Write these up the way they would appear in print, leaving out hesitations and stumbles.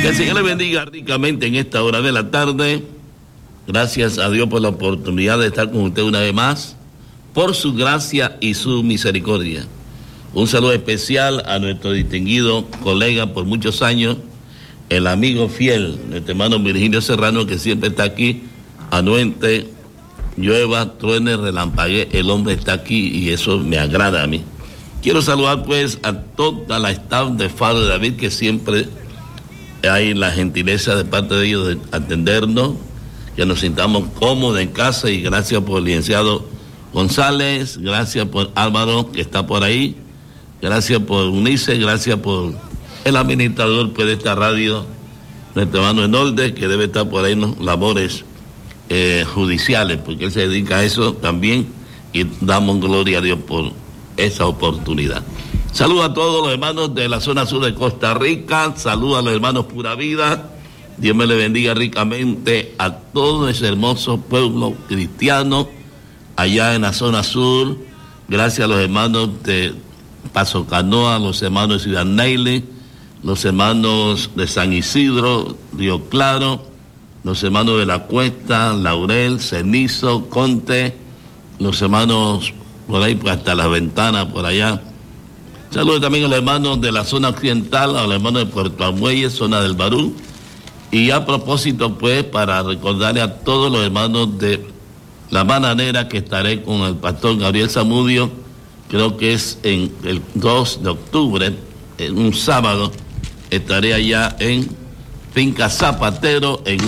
Que el Señor le bendiga ricamente en esta hora de la tarde. Gracias a Dios por la oportunidad de estar con usted una vez más, por su gracia y su misericordia. Un saludo especial a nuestro distinguido colega por muchos años, el amigo fiel, nuestro hermano Virgilio Serrano, que siempre está aquí, anuente, llueva, truene, relampaguee, el hombre está aquí y eso me agrada a mí. Quiero saludar pues a toda la staff de Faro de David, que siempre hay la gentileza de parte de ellos de atendernos, que nos sintamos cómodos en casa, y gracias por el licenciado González, gracias por Álvaro que está por ahí, gracias por Unice, gracias por el administrador pues, de esta radio, nuestro hermano Enolde, que debe estar por ahí en las labores judiciales, porque él se dedica a eso también, y damos gloria a Dios por esa oportunidad. Saludos a todos los hermanos de la zona sur de Costa Rica, saludos a los hermanos Pura Vida, Dios me le bendiga ricamente a todo ese hermoso pueblo cristiano allá en la zona sur. Gracias a los hermanos de Paso Canoa, los hermanos de Ciudad Neily, los hermanos de San Isidro, Río Claro, los hermanos de La Cuesta, Laurel, Cenizo, Conte, los hermanos por ahí hasta Las Ventanas, por allá. Saludos también a los hermanos de la zona occidental, a los hermanos de Puerto Amuelle, zona del Barú. Y a propósito, pues, para recordarle a todos los hermanos de La Bananera que estaré con el pastor Gabriel Zamudio, creo que es en el 2 de octubre, en un sábado, estaré allá en Finca Zapatero en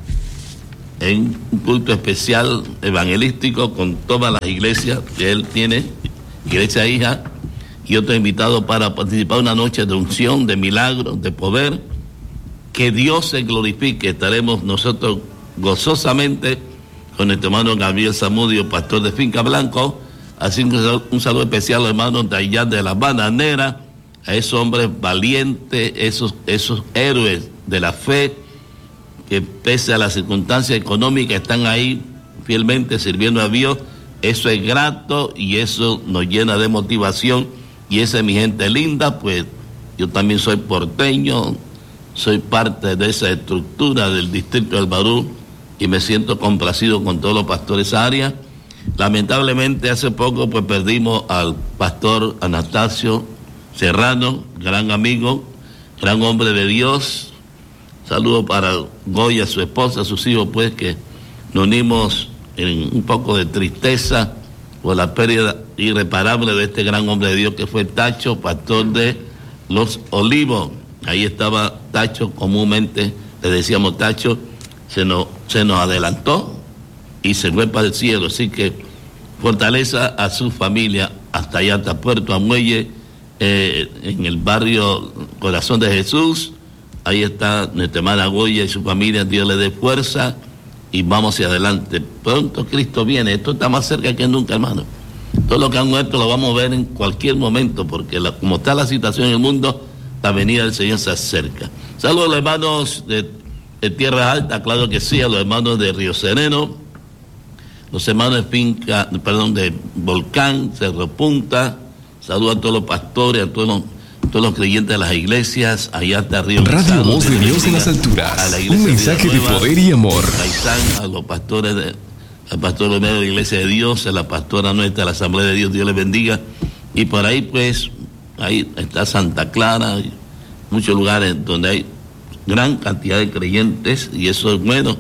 un culto especial evangelístico con todas las iglesias que él tiene, iglesia hija, y otro invitado para participar en una noche de unción, de milagros, de poder. Que Dios se glorifique. Estaremos nosotros gozosamente con nuestro hermano Gabriel Zamudio, pastor de Finca Blanco. Así que un saludo especial a los hermanos de allá de La Bananera, a esos hombres valientes, esos héroes de la fe, que pese a las circunstancias económicas están ahí fielmente sirviendo a Dios. Eso es grato y eso nos llena de motivación. Y esa es mi gente linda, pues yo también soy porteño, soy parte de esa estructura del distrito del Barú y me siento complacido con todos los pastores de esa área. Lamentablemente hace poco pues perdimos al pastor Anastasio Serrano, gran amigo, gran hombre de Dios. Saludo para Goya, su esposa, sus hijos, pues que nos unimos en un poco de tristeza por la pérdida irreparable de este gran hombre de Dios que fue Tacho, pastor de Los Olivos. Ahí estaba Tacho, comúnmente le decíamos Tacho, se nos adelantó y se fue para el cielo. Así que fortaleza a su familia hasta allá, hasta Puerto Amuelle, en el barrio Corazón de Jesús. Ahí está nuestra hermana Goya y su familia. Dios le dé fuerza y vamos hacia adelante. Pronto Cristo viene. Esto está más cerca que nunca, hermano. Todo lo que han muerto lo vamos a ver en cualquier momento, porque como está la situación en el mundo, la venida del Señor se acerca. Saludos a los hermanos de Tierra Alta, claro que sí, a los hermanos de Río Sereno, los hermanos de Volcán, Cerro Punta. Saludos a todos los pastores, a todos los creyentes de las iglesias, allá hasta Río Radio Voz de Dios en las alturas, un mensaje de poder y amor. A los pastores, al pastor Romero de la Iglesia de Dios, a la pastora nuestra de la Asamblea de Dios, Dios les bendiga. Y por ahí pues, ahí está Santa Clara, muchos lugares donde hay gran cantidad de creyentes y eso es bueno.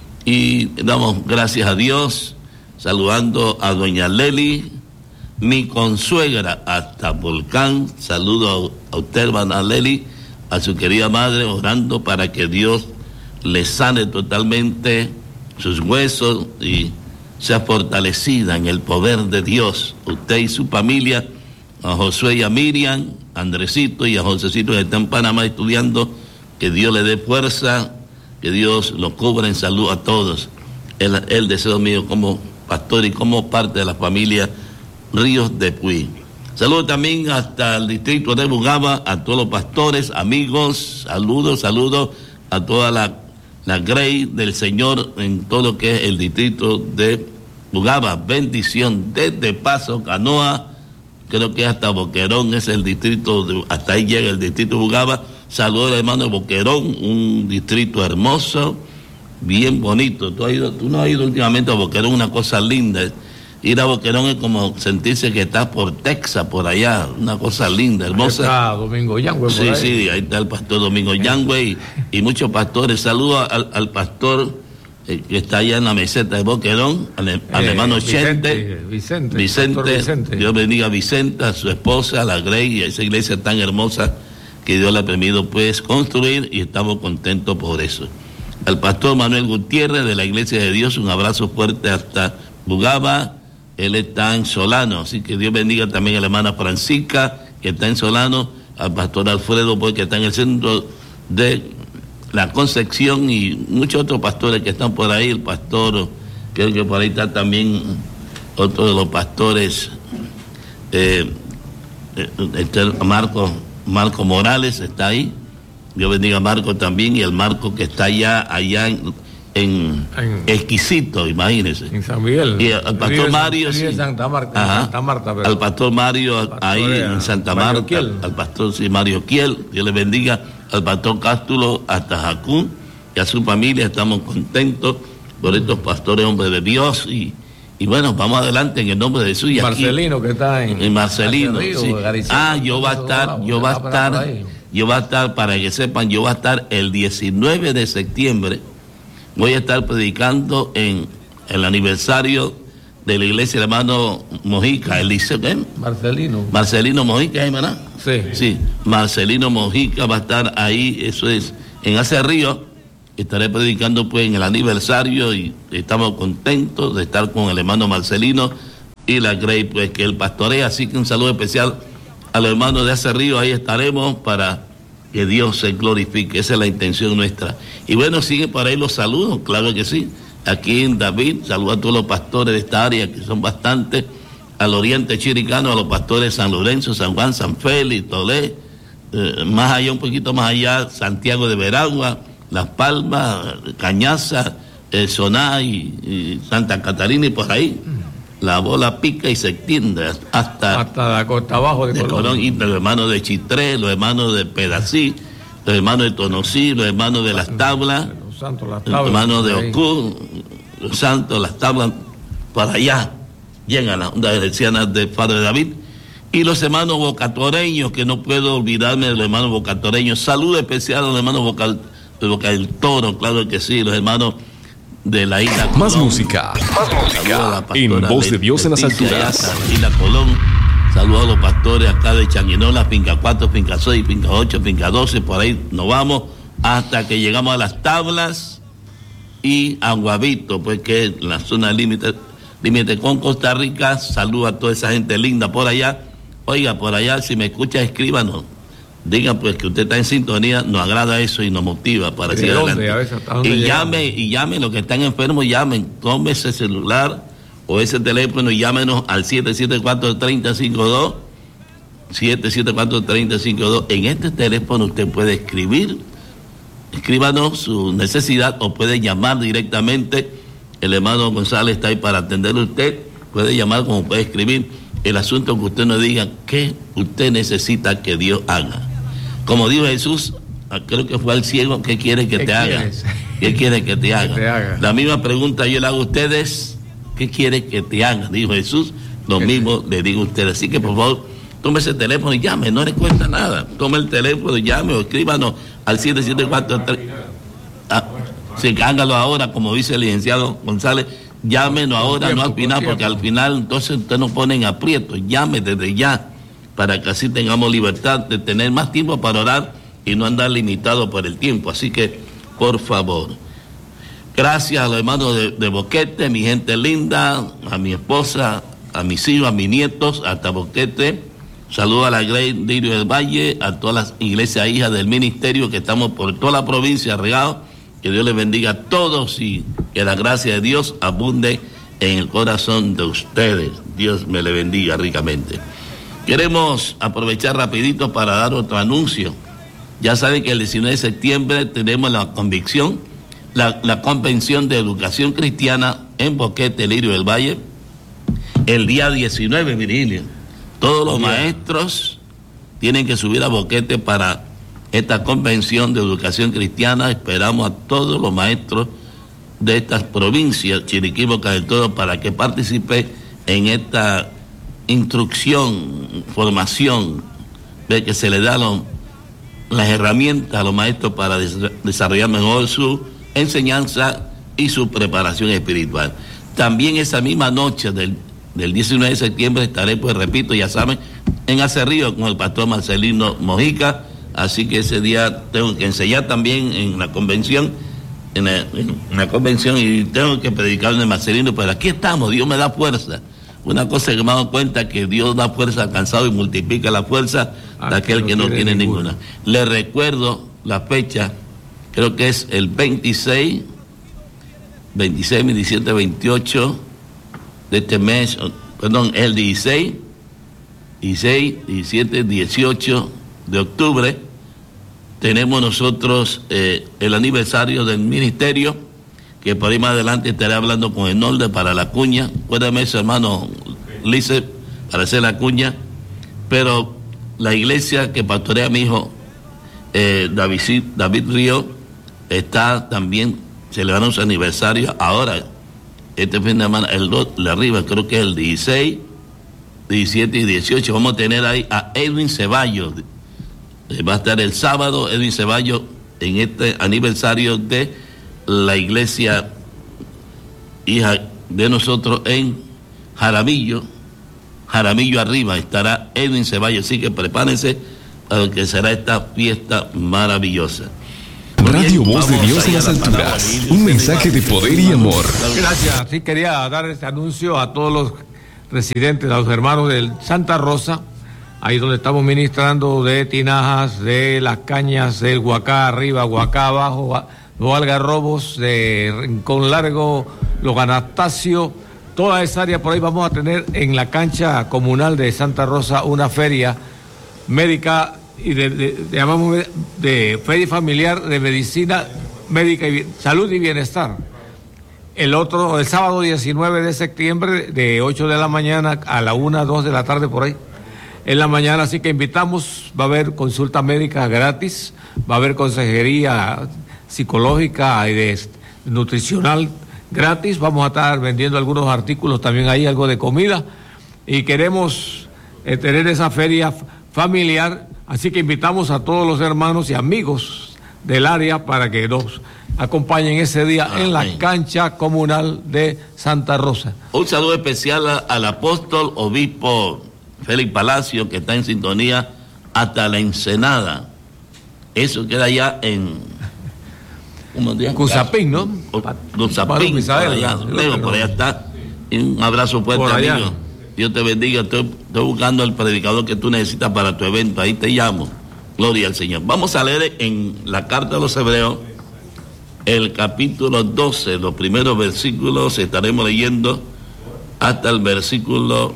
Y damos gracias a Dios, saludando a doña Leli, mi consuegra hasta Volcán. Saludo a usted, hermana Leli, a su querida madre, orando para que Dios le sane totalmente sus huesos y sea fortalecida en el poder de Dios. Usted y su familia, a Josué y a Miriam, a Andresito y a Josecito que está en Panamá estudiando, que Dios le dé fuerza, que Dios los cubra en salud a todos. El deseo mío como pastor y como parte de la familia Ríos de Puy. Saludos también hasta el distrito de Bugaba, a todos los pastores, amigos, saludos a toda la grey del Señor en todo lo que es el distrito de Bugaba. Bendición desde Paso Canoa, creo que hasta Boquerón es el distrito, hasta ahí llega el distrito de Bugaba. Saludos al hermano de Boquerón, un distrito hermoso, bien bonito. Tú no has ido últimamente a Boquerón, una cosa linda. Ir a Boquerón es como sentirse que estás por Texas, por allá, una cosa linda, hermosa. Ahí está Domingo Yangüe. Sí, sí, ahí está el pastor Domingo Yangüe y muchos pastores. Saludos al pastor que está allá en la meseta de Boquerón, al hermano Chente. Vicente. Dios bendiga a Vicente, a su esposa, a la Grey, y a esa iglesia tan hermosa que Dios le ha permitido pues construir, y estamos contentos por eso. Al pastor Manuel Gutiérrez de la Iglesia de Dios, un abrazo fuerte hasta Bugaba. Él está en Solano, así que Dios bendiga también a la hermana Francisca, que está en Solano, al pastor Alfredo, pues, que está en el centro de la Concepción, y muchos otros pastores que están por ahí. El pastor, creo que por ahí está también otro de los pastores, Marco Morales está ahí. Dios bendiga a Marco también, y el Marco que está allá en Exquisito, imagínense. En San Miguel. Y al pastor Mario, sí. Santa Marta, al pastor Mario ahí en Santa Marta, al pastor Mario Kiel, Dios le bendiga, al pastor Cástulo hasta Jacún, y a su familia. Estamos contentos por estos pastores, hombres de Dios, y bueno, vamos adelante en el nombre de Jesús. Y Marcelino, aquí, que está en Marcelino, sí. Yo va a estar, para que sepan, yo va a estar el 19 de septiembre. Voy a estar predicando en el aniversario de la iglesia del hermano Mojica, el liceo, ¿eh? Marcelino Mojica, ¿verdad? Sí, Marcelino Mojica va a estar ahí, eso es, en Acerrío. Estaré predicando pues en el aniversario, y estamos contentos de estar con el hermano Marcelino y la Grey, pues, que él pastorea. Así que un saludo especial a los hermanos de Acerrío. Ahí estaremos para que Dios se glorifique. Esa es la intención nuestra. Y bueno, siguen por ahí los saludos, claro que sí. Aquí en David, saludo a todos los pastores de esta área, que son bastantes, al oriente chiricano, a los pastores de San Lorenzo, San Juan, San Félix, Tolé, más allá, un poquito más allá, Santiago de Veragua, Las Palmas, Cañaza, Soná y Santa Catarina, y por ahí la bola pica y se extiende hasta la costa abajo de Colón. Y los hermanos de Chitré, los hermanos de Pedací, los hermanos de Tonosí, los hermanos de Las Tablas, los hermanos de Ocú, los Santos, Las Tablas, para allá llegan las ondas hercianas de Padre David. Y los hermanos bocatoreños, que no puedo olvidarme de los hermanos bocatoreños. Saludo especial a los hermanos Boca del Toro, claro que sí, los hermanos de la isla Colón. Más música. En Voz de Dios en las alturas. Isla Colón. Saludos a los pastores acá de Changuinola, finca 4, finca 6, finca 8, finca 12, por ahí nos vamos hasta que llegamos a Las Tablas y Aguavito, pues, que es la zona límite con Costa Rica. Saludos a toda esa gente linda por allá. Oiga, por allá, si me escucha, escríbanos. Digan pues que usted está en sintonía, nos agrada eso y nos motiva para seguir adelante. Y llamen, los que están enfermos, llamen, tome ese celular o ese teléfono y llámenos al 774-3052, 774-3052. En este teléfono usted puede escríbanos su necesidad, o puede llamar directamente. El hermano González está ahí para atenderle a usted. Puede llamar como puede escribir el asunto que usted nos diga que usted necesita que Dios haga. Como dijo Jesús, creo que fue al ciego, ¿qué quiere que te haga? ¿Qué quiere que te haga? La misma pregunta yo le hago a ustedes, ¿qué quiere que te haga? Dijo Jesús, lo mismo le digo a ustedes. Así que por favor, tome ese teléfono y llame, no le cuesta nada. Tome el teléfono y llame o escríbanos al 774. Sí, hágalo ahora, como dice el licenciado González. Llámenos ahora, no al final, porque al final entonces usted nos pone en aprieto. Llame desde ya, para que así tengamos libertad de tener más tiempo para orar y no andar limitado por el tiempo. Así que, por favor, gracias a los hermanos de Boquete, mi gente linda, a mi esposa, a mis hijos, a mis nietos, hasta Boquete. Saludo a la Grey Lirio del Valle, a todas las iglesias hijas del ministerio que estamos por toda la provincia regados. Que Dios les bendiga a todos y que la gracia de Dios abunde en el corazón de ustedes. Dios me le bendiga ricamente. Queremos aprovechar rapidito para dar otro anuncio. Ya saben que el 19 de septiembre tenemos la convención de educación cristiana en Boquete, Lirio del Valle. El día 19, Virgilio. Todos los maestros tienen que subir a Boquete para esta convención de educación cristiana. Esperamos a todos los maestros de estas provincias, Chiriquí, Boca del Toro, para que participe en esta instrucción, formación, de que se le dan las herramientas a los maestros para desarrollar mejor su enseñanza y su preparación espiritual. También esa misma noche del 19 de septiembre estaré, pues repito, ya saben, en Acerrío con el pastor Marcelino Mojica, así que ese día tengo que enseñar también en la convención, en la convención, y tengo que predicar en el Marcelino, pero aquí estamos, Dios me da fuerza. Una cosa que me he dado cuenta, que Dios da fuerza al cansado y multiplica la fuerza de aquel que no tiene ninguna. Le recuerdo la fecha, creo que es el 26, 27, 28 de este mes, perdón, el 16, 17, 18 de octubre, tenemos nosotros el aniversario del ministerio, que por ahí más adelante estaré hablando con el norte para la cuña. Cuérdame eso, hermano Lice, para hacer la cuña. Pero la iglesia que pastorea mi hijo David Río está también celebrando su aniversario ahora, este fin de semana, el 2 de arriba, creo que es el 16, 17 y 18. Vamos a tener ahí a Edwin Ceballos. Va a estar el sábado Edwin Ceballos en este aniversario de la iglesia hija de nosotros en Jaramillo arriba estará Edwin Ceballos, así que prepárense a lo que será esta fiesta maravillosa. Radio Voz de Dios en las alturas, un mensaje de poder y amor. Gracias, sí quería dar este anuncio a todos los residentes, a los hermanos de Santa Rosa, ahí donde estamos ministrando, de Tinajas, de Las Cañas, del Huacá arriba, Huacá abajo, los Algarrobos, de Rincón Largo, los Anastasio, toda esa área por ahí. Vamos a tener en la cancha comunal de Santa Rosa una feria médica y llamamos de feria familiar de medicina médica y salud y bienestar. El sábado 19 de septiembre de 8 de la mañana a la 1, 2 de la tarde por ahí. En la mañana, así que invitamos, va a haber consulta médica gratis, va a haber consejería psicológica y nutricional gratis. Vamos a estar vendiendo algunos artículos también ahí, algo de comida, y queremos tener esa feria familiar, así que invitamos a todos los hermanos y amigos del área para que nos acompañen ese día en la cancha comunal de Santa Rosa. Un saludo especial al apóstol obispo Félix Palacio, que está en sintonía hasta la Ensenada. Eso queda allá en Cusapín, ¿no? Cusapín, por allá está. Y un abrazo fuerte, amigo. Dios te bendiga. Estoy buscando al predicador que tú necesitas para tu evento. Ahí te llamo. Gloria al Señor. Vamos a leer en la carta de los Hebreos, el capítulo 12, los primeros versículos. Estaremos leyendo hasta el versículo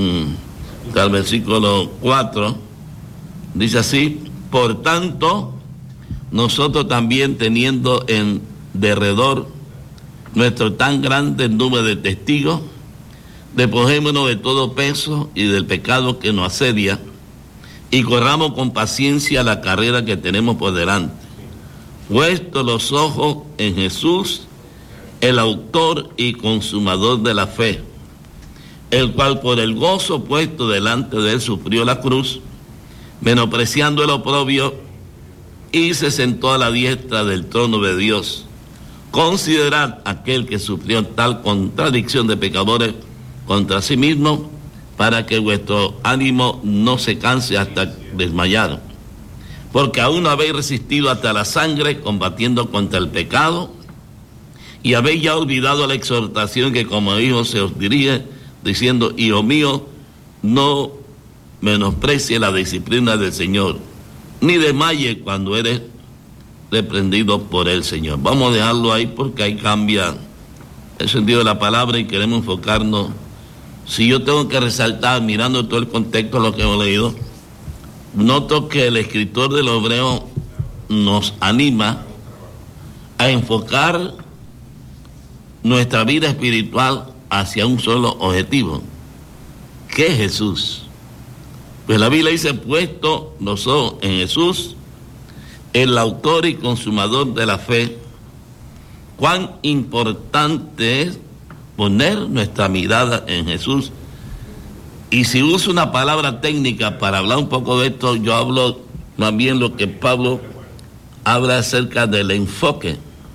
4. Dice así: por tanto, nosotros también, teniendo en derredor nuestro tan grande número de testigos, despojémonos de todo peso y del pecado que nos asedia, y corramos con paciencia la carrera que tenemos por delante, puestos los ojos en Jesús, el autor y consumador de la fe, el cual por el gozo puesto delante de él sufrió la cruz, menospreciando el oprobio, y se sentó a la diestra del trono de Dios. Considerad aquel que sufrió tal contradicción de pecadores contra sí mismo, para que vuestro ánimo no se canse hasta desmayar. Porque aún no habéis resistido hasta la sangre, combatiendo contra el pecado, y habéis ya olvidado la exhortación que como hijos se os dirige, diciendo: hijo mío, no menosprecie la disciplina del Señor, ni desmaye cuando eres reprendido por el Señor. Vamos a dejarlo ahí porque ahí cambia el sentido de la palabra y queremos enfocarnos. Si yo tengo que resaltar, mirando todo el contexto de lo que hemos leído, noto que el escritor del Hebreo nos anima a enfocar nuestra vida espiritual hacia un solo objetivo, que es Jesús. Pues la Biblia dice: puesto los ojos en Jesús, el autor y consumador de la fe, cuán importante es poner nuestra mirada en Jesús. Y si uso una palabra técnica para hablar un poco de esto, yo hablo más bien lo que Pablo habla acerca del enfoque.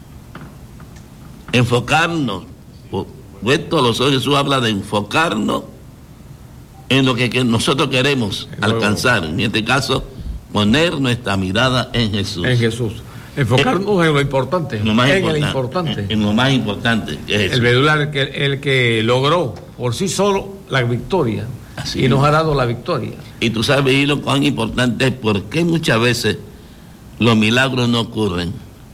Enfocarnos. Puesto los ojos, Jesús habla de enfocarnos en lo que nosotros queremos alcanzar. En este caso, poner nuestra mirada en Jesús. En Jesús. Enfocarnos en lo importante. En lo más importante. En lo más importante. Que es el medular, el que logró por sí solo la victoria. Así y nos ha dado la victoria. Y tú sabes, Hilo, cuán importante es, porque muchas veces los milagros no ocurren.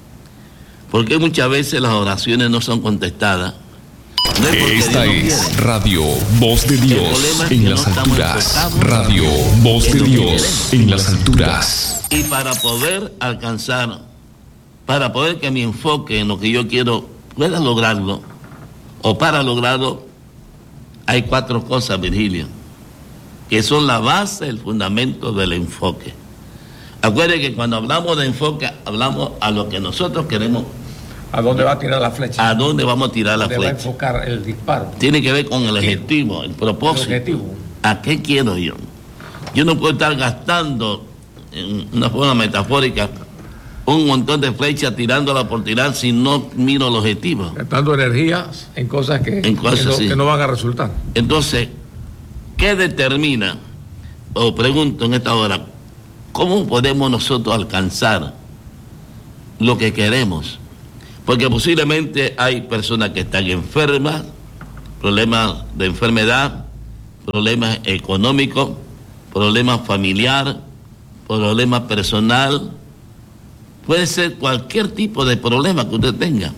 Porque muchas veces las oraciones no son contestadas. No Esta es Radio Voz de Dios en las alturas. Radio Voz de Dios en las alturas. Y para poder alcanzar, para poder que mi enfoque en lo que yo quiero pueda lograrlo, o para lograrlo, hay 4 cosas, Virgilio, que son la base, el fundamento del enfoque. Acuérdense que cuando hablamos de enfoque, hablamos a lo que nosotros queremos. ¿A dónde va a tirar la flecha? ¿A dónde vamos a tirar la flecha? Va a enfocar el disparo. Tiene que ver con el objetivo, el propósito. El objetivo. ¿A qué quiero yo? Yo no puedo estar gastando, en una forma metafórica, un montón de flechas tirándola por tirar si no miro el objetivo. Gastando energías en cosas que no van a resultar. Entonces, ¿qué determina? O pregunto en esta hora, ¿cómo podemos nosotros alcanzar lo que queremos? Porque posiblemente hay personas que están enfermas, problemas de enfermedad, problemas económicos, problemas familiares, problemas personal. Puede ser cualquier tipo de problema que usted tenga.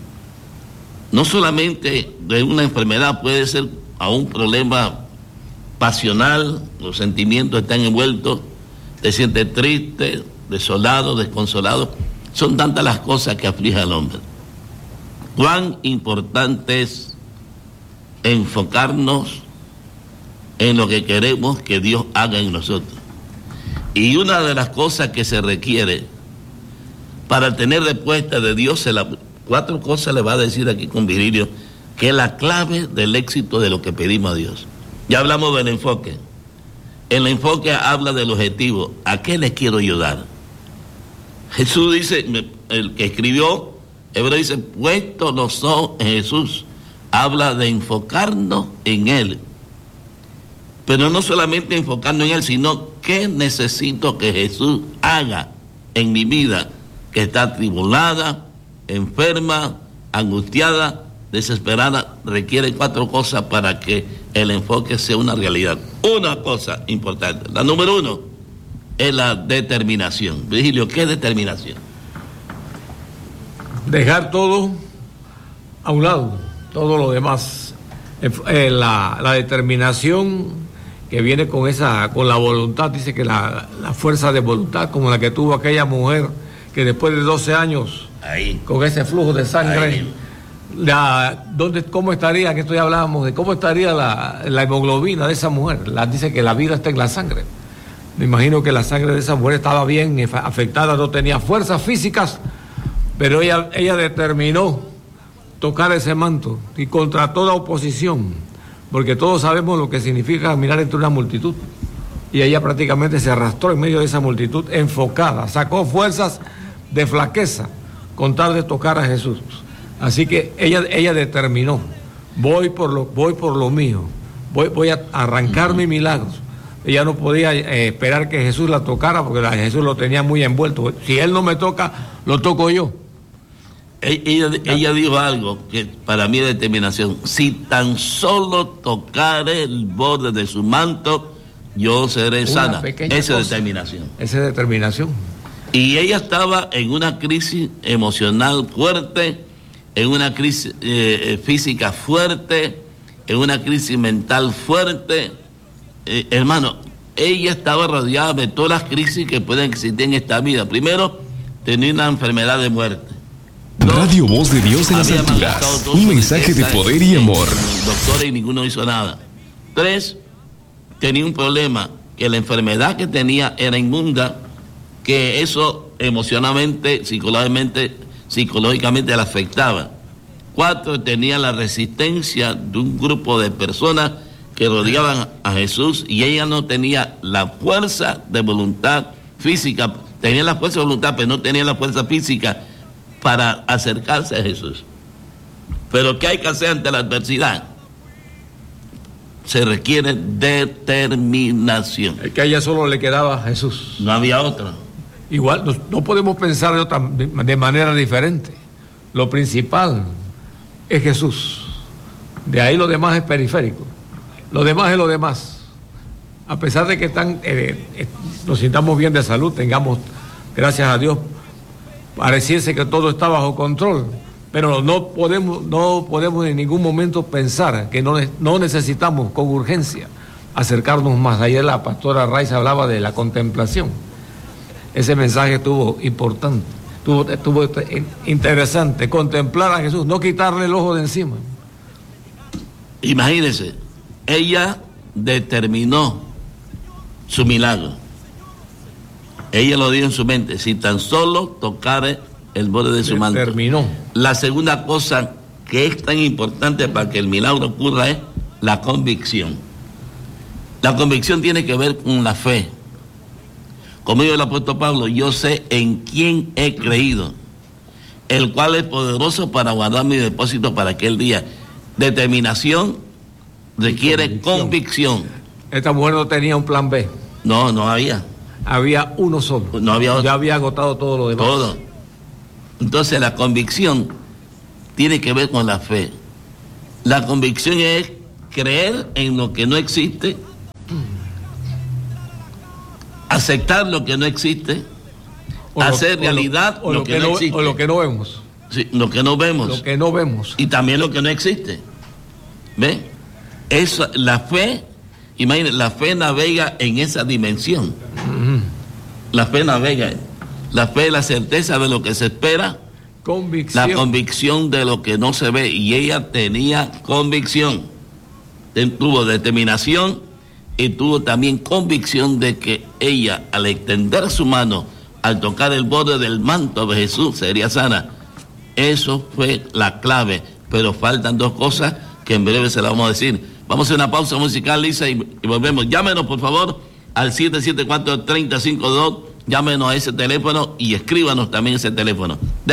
No solamente de una enfermedad, puede ser a un problema pasional, los sentimientos están envueltos, te sientes triste, desolado, desconsolado. Son tantas las cosas que afligen al hombre. Cuán importante es enfocarnos en lo que queremos que Dios haga en nosotros. Y una de las cosas que se requiere para tener respuesta de Dios, 4 cosas le va a decir aquí con Virgilio, que es la clave del éxito de lo que pedimos a Dios. Ya hablamos del enfoque. El enfoque habla del objetivo. ¿A qué les quiero ayudar? Jesús dice, el que escribió, Hebreo dice, puesto los ojos en Jesús. Habla de enfocarnos en Él. Pero no solamente enfocarnos en Él, sino qué necesito que Jesús haga en mi vida, que está atribulada, enferma, angustiada, desesperada. Requiere 4 cosas para que el enfoque sea una realidad. Una cosa importante, la número 1, es la determinación. Virgilio, ¿qué es determinación? Dejar todo a un lado, todo lo demás. La determinación que viene con la voluntad, dice que la fuerza de voluntad, como la que tuvo aquella mujer que después de 12 años, con ese flujo de sangre, ¿cómo estaría? Que esto ya hablábamos de cómo estaría la hemoglobina de esa mujer. Dice que la vida está en la sangre. Me imagino que la sangre de esa mujer estaba bien afectada, no tenía fuerzas físicas, pero ella determinó tocar ese manto y contra toda oposición, porque todos sabemos lo que significa caminar entre una multitud. Y ella prácticamente se arrastró en medio de esa multitud enfocada, sacó fuerzas de flaqueza con tal de tocar a Jesús. Así que ella determinó, voy por lo mío, voy a arrancar mi milagro. Ella no podía esperar que Jesús la tocara porque Jesús lo tenía muy envuelto. Si Él no me toca, lo toco yo. Ella dijo algo que para mí es determinación. Si tan solo tocare el borde de su manto, yo seré sana. Esa es determinación. Esa es determinación. Y ella estaba en una crisis emocional fuerte, en una crisis física fuerte, en una crisis mental fuerte. Hermano, ella estaba rodeada de todas las crisis que pueden existir en esta vida. Primero, tenía una enfermedad de muerte. Radio Voz de Dios en las alturas. Un mensaje de poder y amor. Doctores y ninguno hizo nada. 3, tenía un problema, que la enfermedad que tenía era inmunda, que eso emocionalmente, psicológicamente la afectaba. 4, tenía la resistencia de un grupo de personas que rodeaban a Jesús y ella no tenía la fuerza de voluntad física. Tenía la fuerza de voluntad, pero no tenía la fuerza física para acercarse a Jesús. Pero ¿qué hay que hacer ante la adversidad? Se requiere determinación. Es que a ella solo le quedaba Jesús. No había otra. Igual, no podemos pensar de manera diferente. Lo principal es Jesús. De ahí lo demás es periférico. Lo demás es lo demás. A pesar de que nos sintamos bien de salud, tengamos, gracias a Dios, pareciese que todo está bajo control, pero no podemos en ningún momento pensar que no necesitamos con urgencia acercarnos más. Ayer la pastora Raiza hablaba de la contemplación. Ese mensaje estuvo importante, estuvo interesante. Contemplar a Jesús, no quitarle el ojo de encima. Imagínense, ella determinó su milagro. Ella lo dio en su mente, si tan solo tocare el borde de su manto. Terminó. La segunda cosa que es tan importante para que el milagro ocurra es la convicción. La convicción tiene que ver con la fe. Como dijo el apóstol Pablo, yo sé en quién he creído, el cual es poderoso para guardar mi depósito para aquel día. Determinación requiere convicción. Esta mujer no tenía un plan B. No había. Había uno solo. No había otro. Ya había agotado todo lo demás. Todo. Entonces la convicción tiene que ver con la fe. La convicción es creer en lo que no existe, aceptar lo que no existe, hacer realidad lo que no existe. O lo que no vemos. Sí, lo que no vemos. Lo que no vemos. Y también lo que no existe. ¿Ve? Eso, la fe, imagínense, la fe navega en esa dimensión. La fe navega. La fe es la certeza de lo que se espera. Convicción. La convicción de lo que no se ve. Y ella tenía convicción. Tuvo determinación y tuvo también convicción de que ella, al extender su mano, al tocar el borde del manto de Jesús, sería sana. Eso fue la clave. Pero faltan dos cosas que en breve se las vamos a decir. Vamos a hacer una pausa musical, Lisa, y volvemos. Llámenos, por favor, al 774-3052. Llámenos a ese teléfono y escríbanos también ese teléfono.